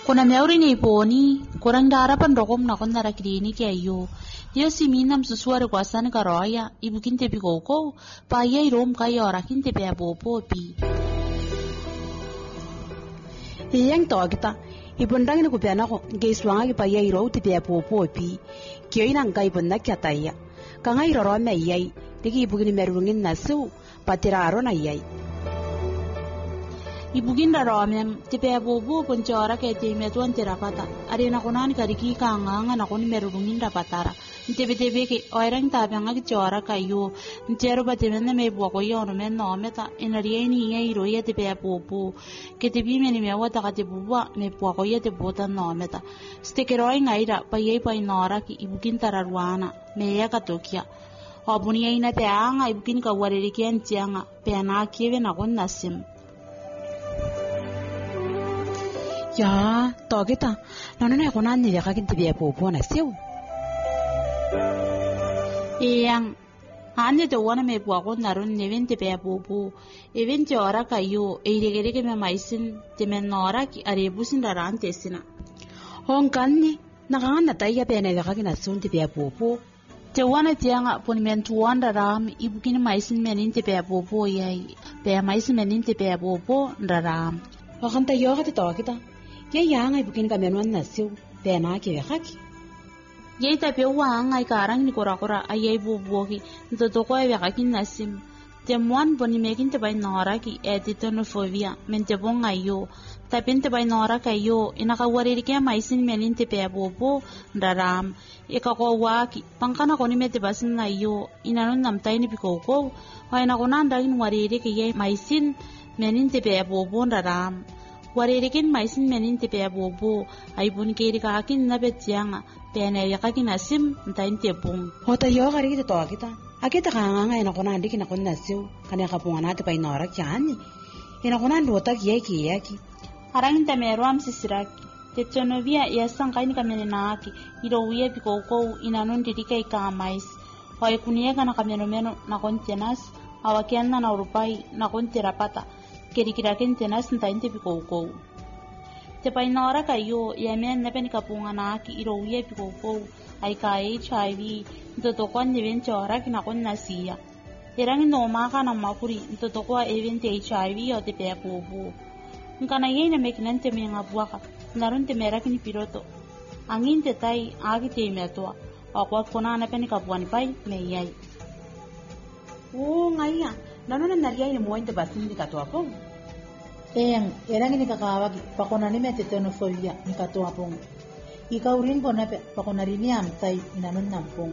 Kuna meuri ni poni, kurang darapan rokom na kon nara kliniki ayo. Dia si minam susuare kuasani karoya, ibu kinte pi koko, pa yai rom kaya ora kinte pe apopo pi. Iyang to kita, ibundang ni kupiana ko, geiswanga ki pa yai ro ti pe apopo pi. Kyo inang kai bunda kyataya. Kanga iroro me yai, diki ibu kini merungin nasu, patiraro na yai. Ibuginda romem tipe abubu ponchora ke time tuan terapata arena konani kariki kanganga na koni meruginda patara ntebe ke oirang tabanga ki chora kayo ntero batemene me bwako yono men no meta inarieni ye iro ye tipe abubu ke tibi meni me wata ka tibubwa me bwako ye tibota no meta stekero ngaira pa ye pa inora ki ibuginda raruana me ya katokia obuni ye ina te anga ibugin ka wareri ken tianga pe na kiwe na kon nasim. Ya, to kita, nono na kunan ni ka kinti be popo na siu. Iyang, ane to wana me po narun nevente be popo, evente ora kayo, eirege me maisin, te men nora ki arebusin rarante sina. Hong kanni, nakangan na tayo be na ka kinasun ti be popo. Te wana tianga pon men tuanda ram, ibukin maisin menin te be popo yai, be maisin menin te be popo raram. Wakan tayo ka to kita. Ye yang ay bukin kamenwan na siu, pena ki vekaki. Ye tapi wang ay karang ni kura ay bubuki, nto ko ay vekakin nasim. Temuan poni mekin te bay nora ki etitonofobia, mente bon ayo. Tapin te bay nora kayo, inakawari kaya maisin melin te pe bobo, raram. Ika ko waki, pangkana ko ni mete basin na iyo, inanon namtay ni pikoko, ay nakunandagin wariri kaya maisin melin te pe bobo, raram. Waririkin maisin menin te pe bobo ay bun kiri ka akin na betianga pene ya kakin asim ntain te bung hota yo gari te to kita kanga ina kona ndiki na konna siu kana ka punga te pai nora kyani ina kona ndota ki arang te meruam sisiraki te tonovia ya sankaini kamena aki iro wiye pikoko ina non didike ka mais hoy kunie kana kameno na kontenas awakiana na urupai na konterapata kira kentenas ntain te pikoko te painora kayo yamen na pen kapunga na ki iro ye pikoko ay ka HIV ntoto kwa event ora kina kon nasia erang no maka na makuri ntoto kwa event HIV o te pepobo ngana ye na mekinante me ngabuaka narun te mera kini piroto angin te tai agi te meto akwa kona na pen kapuani pai me yai ngaya nanona naria ni mointe basin di katoa pong. Erang ini kakawag pakona ni mete tonofobia ni katoa pong. Ikaw rin po na pakona rin niya tay inanon nampong.